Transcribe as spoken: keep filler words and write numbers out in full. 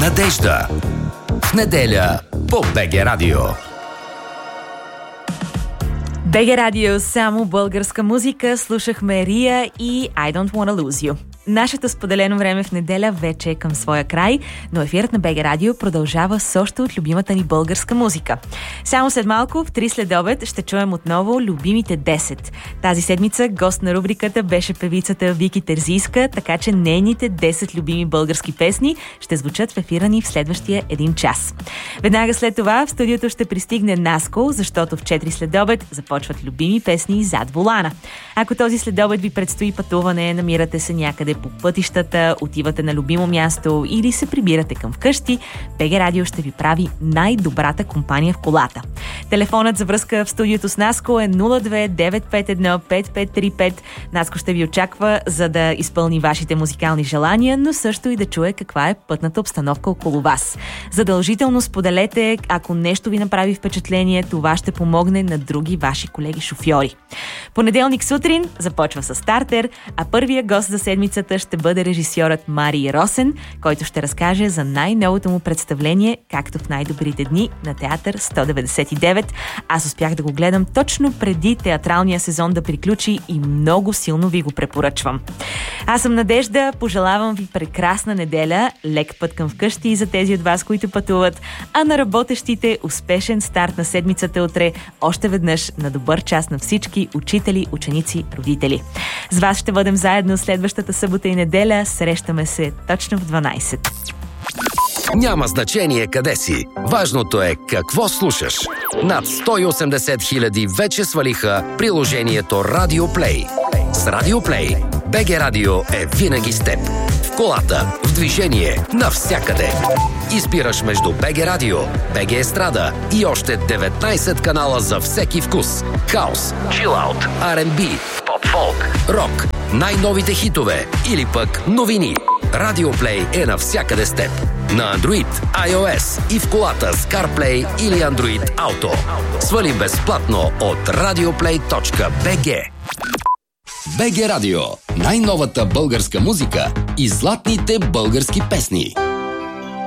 Надежда. В неделя по БГ Радио. БГ Радио, само българска музика. Слушахме Рия и I Don't Wanna Lose You. Нашето споделено време в неделя вече е към своя край, но ефирът на БГ Радио продължава с още от любимата ни българска музика. Само след малко, в три следобед, ще чуем отново любимите десет. Тази седмица гост на рубриката беше певицата Вики Терзийска, така че нейните десет любими български песни ще звучат в ефира ни в следващия един час. Веднага след това в студиото ще пристигне Наско, защото в четири следобед започват любими песни зад волана. Ако този следобед ви предстои пътуване, намирате се някъде по пътищата, отивате на любимо място или се прибирате към вкъщи, БГ Радио ще ви прави най-добрата компания в колата. Телефонът за връзка в студиото с Наско е нула две девет пет едно пет пет три пет. Наско ще ви очаква, за да изпълни вашите музикални желания, но също и да чуе каква е пътната обстановка около вас. Задължително споделете, ако нещо ви направи впечатление, това ще помогне на други ваши колеги шофьори. Понеделник сутрин започва с стартер, а първия гост за седмицата ще бъде режисьорът Мари Росен, който ще разкаже за най-новото му представление, както в най-добрите дни на Театър сто деветдесет и девет. Аз успях да го гледам точно преди театралния сезон да приключи и много силно ви го препоръчвам. Аз съм Надежда, пожелавам ви прекрасна неделя, лек път към вкъщи и за тези от вас, които пътуват, а на работещите успешен старт на седмицата утре, още веднъж на добър час на всички учители, ученици, родители. С вас ще бъдем заедно следващата събота и неделя. Срещаме се точно в дванайсет. Няма значение къде си. Важното е какво слушаш. Над сто и осемдесет хиляди вече свалиха приложението Radio Play. С Radio Play БГ Радио е винаги с теб. В колата, в движение, навсякъде. Избираш между БГ Радио, БГ Естрада и още деветнайсет канала за всеки вкус. Хаус, чилаут, Ар енд Би, поп-фолк, рок, най-новите хитове или пък новини. Radio Play е навсякъде с теб. На Android, iOS и в колата с CarPlay или Android Auto. Свали безплатно от радиоплей точка би джи. БГ Радио. Най-новата българска музика и златните български песни.